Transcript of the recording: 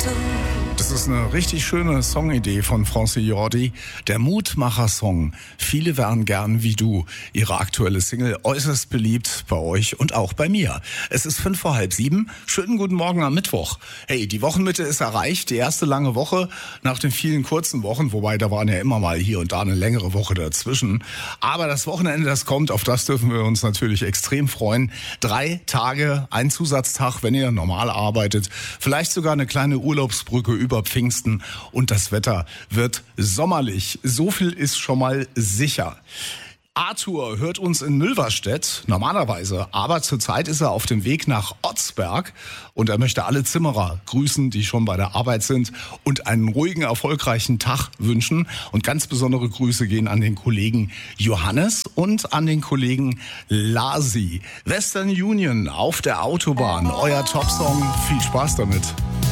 Das ist eine richtig schöne Songidee von Francis Jordi. Der Mutmacher-Song. Viele wären gern wie du. Ihre aktuelle Single äußerst beliebt bei euch und auch bei mir. Es ist 6:55. Schönen guten Morgen am Mittwoch. Hey, die Wochenmitte ist erreicht. Die erste lange Woche nach den vielen kurzen Wochen. Wobei, da waren ja immer mal hier und da eine längere Woche dazwischen. Aber das Wochenende, das kommt, auf das dürfen wir uns natürlich extrem freuen. 3 Tage, ein Zusatztag, wenn ihr normal arbeitet. Vielleicht sogar eine kleine Urlaubsbrücke über Pfingsten und das Wetter wird sommerlich. So viel ist schon mal sicher. Arthur hört uns in Mülverstedt, normalerweise, aber zurzeit ist er auf dem Weg nach Otzberg und er möchte alle Zimmerer grüßen, die schon bei der Arbeit sind und einen ruhigen, erfolgreichen Tag wünschen. Und ganz besondere Grüße gehen an den Kollegen Johannes und an den Kollegen Lasi. Western Union auf der Autobahn, euer Topsong, viel Spaß damit.